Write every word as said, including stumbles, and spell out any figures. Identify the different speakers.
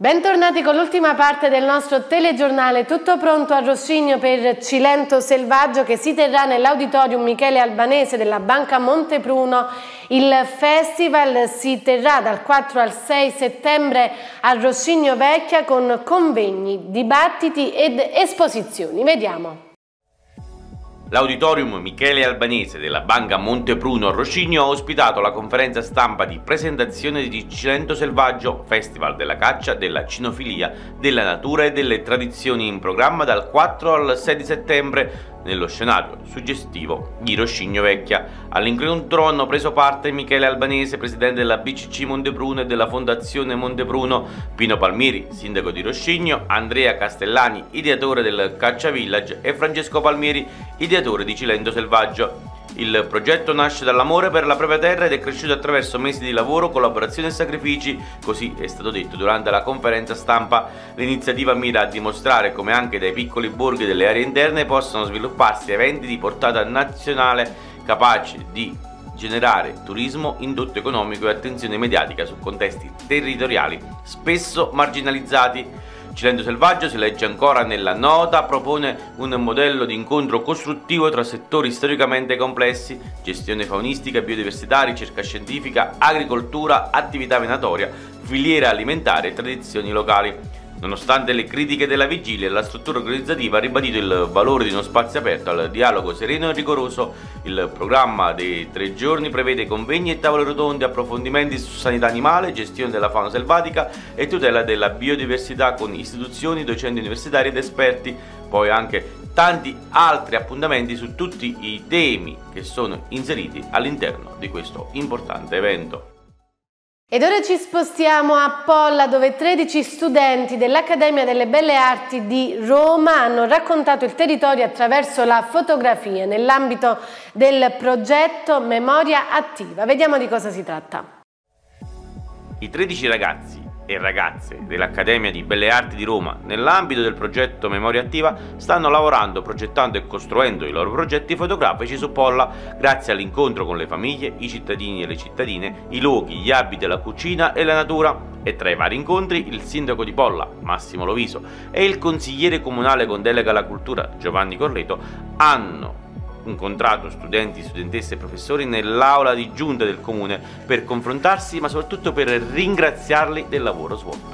Speaker 1: Bentornati con l'ultima parte del nostro telegiornale. Tutto pronto a Roscigno per Cilento Selvaggio, che si terrà nell'Auditorium Michele Albanese della Banca Montepruno. Il festival si terrà dal quattro al sei settembre a Roscigno Vecchia con convegni, dibattiti ed esposizioni. Vediamo.
Speaker 2: L'Auditorium Michele Albanese della Banca Montepruno a Roscigno ha ospitato la conferenza stampa di presentazione di Cilento Selvaggio, Festival della caccia, della cinofilia, della natura e delle tradizioni, in programma dal quattro al sei di settembre nello scenario suggestivo di Roscigno Vecchia. All'incontro hanno preso parte Michele Albanese, presidente della B C C Montepruno e della Fondazione Montepruno, Pino Palmieri, sindaco di Roscigno, Andrea Castellani, ideatore del Caccia Village, e Francesco Palmieri, ideatore di Cilento Selvaggio. Il progetto nasce dall'amore per la propria terra ed è cresciuto attraverso mesi di lavoro, collaborazione e sacrifici, così è stato detto durante la conferenza stampa. L'iniziativa mira a dimostrare come anche dai piccoli borghi delle aree interne possono svilupparsi eventi di portata nazionale capaci di generare turismo, indotto economico e attenzione mediatica su contesti territoriali spesso marginalizzati. Cilento Selvaggio, si legge ancora nella nota, propone un modello di incontro costruttivo tra settori storicamente complessi: gestione faunistica, biodiversità, ricerca scientifica, agricoltura, attività venatoria, filiera alimentare e tradizioni locali. Nonostante le critiche della vigilia, la struttura organizzativa ha ribadito il valore di uno spazio aperto al dialogo sereno e rigoroso. Il programma dei tre giorni prevede convegni e tavole rotonde, approfondimenti su sanità animale, gestione della fauna selvatica e tutela della biodiversità con istituzioni, docenti universitari ed esperti. Poi anche tanti altri appuntamenti su tutti i temi che sono inseriti all'interno di questo importante evento.
Speaker 1: Ed ora ci spostiamo a Polla, dove tredici studenti dell'Accademia delle Belle Arti di Roma hanno raccontato il territorio attraverso la fotografia nell'ambito del progetto Memoria Attiva. Vediamo di cosa si tratta.
Speaker 2: I tredici ragazzi e ragazze dell'Accademia di Belle Arti di Roma, nell'ambito del progetto Memoria Attiva, stanno lavorando, progettando e costruendo i loro progetti fotografici su Polla, grazie all'incontro con le famiglie, i cittadini e le cittadine, i luoghi, gli abiti, la cucina e la natura. E tra i vari incontri il sindaco di Polla, Massimo Loviso, e il consigliere comunale con delega alla cultura, Giovanni Corleto, hanno incontrato studenti, studentesse e professori nell'aula di giunta del comune per confrontarsi, ma soprattutto per ringraziarli del lavoro svolto.